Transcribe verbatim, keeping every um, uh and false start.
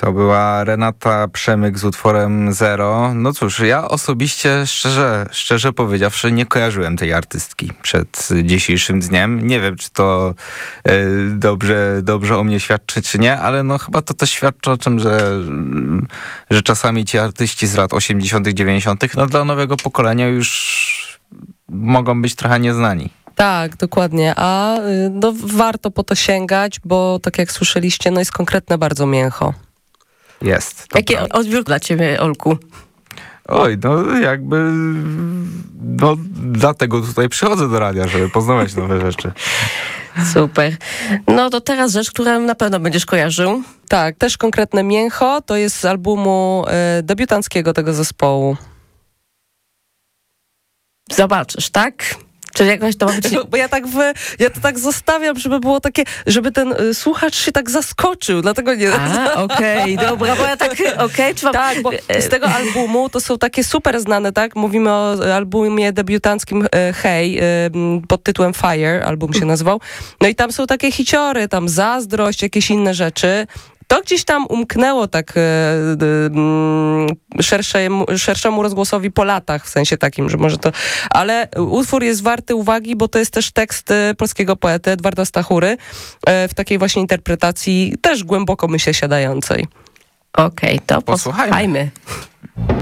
To była Renata Przemyk z utworem Zero. No cóż, ja osobiście, szczerze, szczerze powiedziawszy, nie kojarzyłem tej artystki przed dzisiejszym dniem. Nie wiem, czy to e, dobrze, dobrze o mnie świadczy, czy nie, ale no chyba to też świadczy o tym, że, że czasami ci artyści z lat osiemdziesiątych, dziewięćdziesiątych no dla nowego pokolenia już mogą być trochę nieznani. Tak, dokładnie, a no, warto po to sięgać, bo tak jak słyszeliście, no jest konkretne bardzo mięcho. Jest. Jaki prawda. odbiór dla ciebie, Olku? Oj, no jakby, no dlatego tutaj przychodzę do radia, żeby poznawać nowe rzeczy. Super. No to teraz rzecz, którą na pewno będziesz kojarzył. Tak, też konkretne mięcho, to jest z albumu y, debiutanckiego tego zespołu. Zobaczysz, tak? Czy jakoś to ma być... Bo ja tak w, ja to tak zostawiam, żeby było takie, żeby ten y, słuchacz się tak zaskoczył, dlatego nie... A, okej, okay, dobra, bo ja tak, okej, okay, czy mam... Tak, bo z tego albumu to są takie super znane, tak? Mówimy o albumie debiutanckim e, Hej, e, pod tytułem Fire, album się nazywał. No i tam są takie hiciory, tam Zazdrość, jakieś inne rzeczy. To gdzieś tam umknęło tak e, e, szerszemu, szerszemu rozgłosowi po latach, w sensie takim, że może to... Ale utwór jest warty uwagi, bo to jest też tekst e, polskiego poety Edwarda Stachury e, w takiej właśnie interpretacji też głęboko, myślę, siadającej. Okej, okay, to Posłuchajmy. posłuchajmy.